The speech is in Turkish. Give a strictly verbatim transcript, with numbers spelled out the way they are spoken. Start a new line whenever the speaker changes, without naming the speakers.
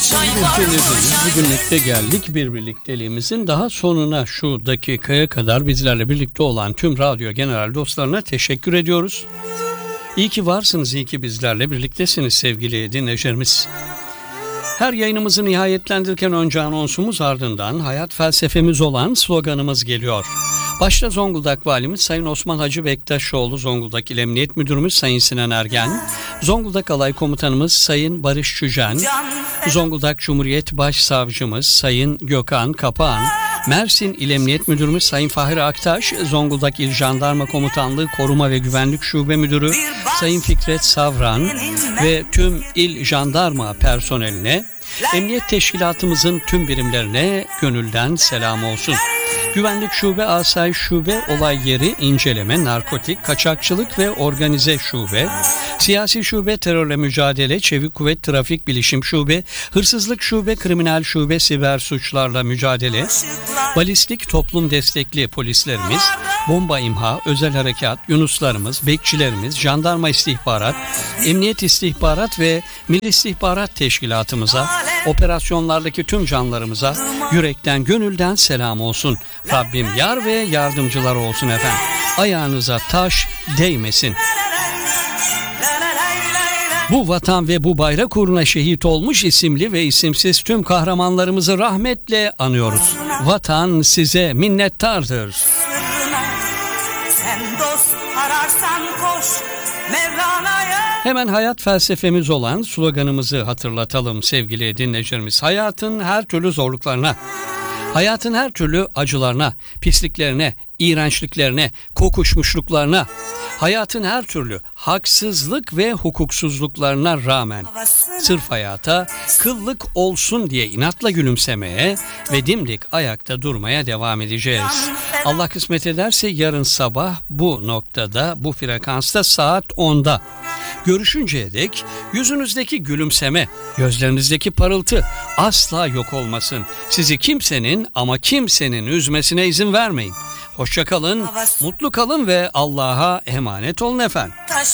Bugünlükte geldik, bir birlikteliğimizin daha sonuna. Şu dakikaya kadar bizlerle birlikte olan tüm radyo general dostlarına teşekkür ediyoruz. İyi ki varsınız, iyi ki bizlerle birliktesiniz sevgili dinleyicilerimiz. Her yayınımızı nihayetlendirirken önce anonsumuz, ardından hayat felsefemiz olan sloganımız geliyor. Başta Zonguldak Valimiz Sayın Osman Hacı Bektaşoğlu, Zonguldak İl Emniyet Müdürümüz Sayın Sinan Ergen, Zonguldak Alay Komutanımız Sayın Barış Çücen, Zonguldak Cumhuriyet Başsavcımız Sayın Gökhan Kapağan, Mersin İl Emniyet Müdürümüz Sayın Fahri Aktaş, Zonguldak İl Jandarma Komutanlığı Koruma ve Güvenlik Şube Müdürü Sayın Fikret Savran ve tüm İl Jandarma personeline, Emniyet Teşkilatımızın tüm birimlerine gönülden selam olsun. Güvenlik Şube, Asayiş Şube, Olay Yeri İnceleme, Narkotik, Kaçakçılık ve Organize Şube, Siyasi Şube, Terörle Mücadele, Çevik Kuvvet Trafik Bilişim Şube, Hırsızlık Şube, Kriminal Şube, Siber Suçlarla Mücadele, Balistik Toplum Destekli Polislerimiz, Bomba İmha, Özel Harekat, Yunuslarımız, Bekçilerimiz, Jandarma İstihbarat, Emniyet İstihbarat ve Milli İstihbarat Teşkilatımıza, operasyonlardaki tüm canlarımıza yürekten, gönülden selam olsun. Rabbim yar ve yardımcılar olsun efendim. Ayağınıza taş değmesin. Bu vatan ve bu bayrak uğruna şehit olmuş isimli ve isimsiz tüm kahramanlarımızı rahmetle anıyoruz. Vatan size minnettardır. Sen dost ararsan koş Mevlana'ya. Hemen hayat felsefemiz olan sloganımızı hatırlatalım sevgili dinleyicilerimiz. Hayatın her türlü zorluklarına, hayatın her türlü acılarına, pisliklerine, iğrençliklerine, kokuşmuşluklarına, hayatın her türlü haksızlık ve hukuksuzluklarına rağmen sırf hayata kıllık olsun diye inatla gülümsemeye ve dimdik ayakta durmaya devam edeceğiz. Allah kısmet ederse yarın sabah bu noktada, bu frekansta saat onda görüşünceye dek yüzünüzdeki gülümseme, gözlerinizdeki parıltı asla yok olmasın. Sizi kimsenin ama kimsenin üzmesine izin vermeyin. Hoşça kalın, mutlu kalın ve Allah'a emanet olun efendim.